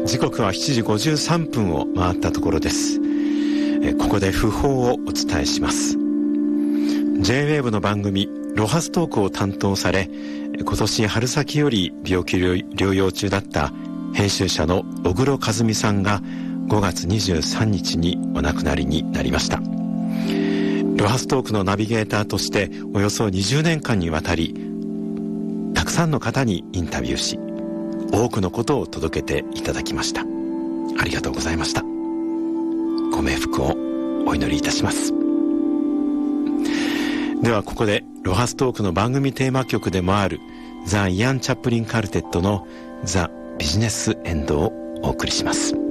時刻は7時53分を回ったところです。ここで訃報をお伝えします。 J-WAVE の番組ロハストークを担当され、今年春先より病気療養中だった編集者の小黒和美さんが5月23日にお亡くなりになりました。ロハストークのナビゲーターとしておよそ20年間にわたり、たくさんの方にインタビューし、多くのことを届けていただきました。ありがとうございました。ご冥福をお祈りいたします。ではここでロハストークの番組テーマ曲でもあるザ・イアン・チャップリン・カルテットのザ・ビジネス・エンドをお送りします。